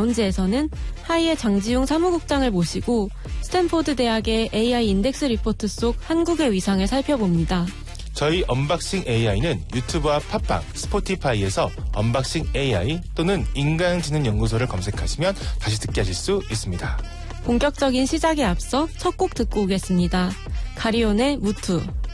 라운지에서는 하이의 장지용 사무국장을 모시고 스탠포드 대학의 AI 인덱스 리포트 속 한국의 위상을 살펴봅니다. 저희 언박싱 AI는 유튜브와 팟빵, 스포티파이에서 언박싱 AI 또는 인간지능연구소를 검색하시면 다시 듣게 하실 수 있습니다. 본격적인 시작에 앞서 첫 곡 듣고 오겠습니다. 가리온의 무투.